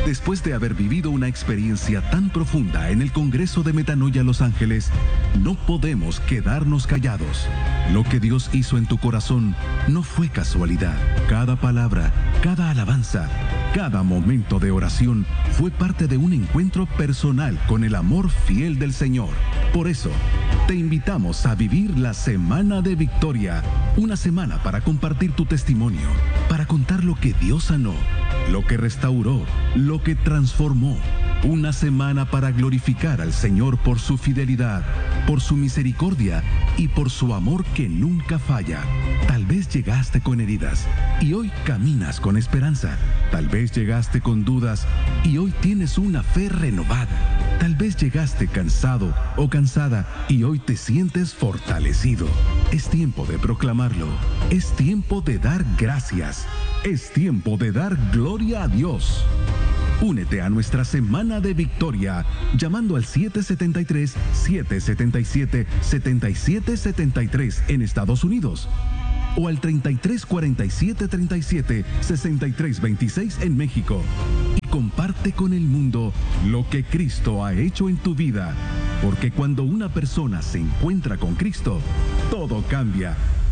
Después de haber vivido una experiencia tan profunda en el Congreso de Metanoia Los Ángeles, no podemos quedarnos callados. Lo que Dios hizo en tu corazón no fue casualidad. Cada palabra, cada alabanza, cada momento de oración fue parte de un encuentro personal con el amor fiel del Señor. Por eso, te invitamos a vivir la Semana de Victoria. Una semana para compartir tu testimonio, para contar lo que Dios sanó, lo que restauró, lo que transformó. Una semana para glorificar al Señor por su fidelidad, por su misericordia y por su amor que nunca falla. Tal vez llegaste con heridas y hoy caminas con esperanza. Tal vez llegaste con dudas y hoy tienes una fe renovada. Tal vez llegaste cansado o cansada y hoy te sientes fortalecido. Es tiempo de proclamarlo. Es tiempo de dar gracias. Es tiempo de dar gloria a Dios. Únete a nuestra Semana de Victoria llamando al 773-777-7773 en Estados Unidos o al 3347-37-6326 en México. Y comparte con el mundo lo que Cristo ha hecho en tu vida, porque cuando una persona se encuentra con Cristo, todo cambia.